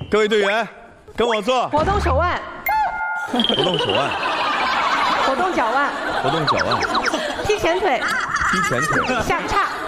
各位队员，跟我做。 活动手腕， 活动手腕， 活动脚腕， 活动脚腕， 踢前腿， 踢前腿， 下叉。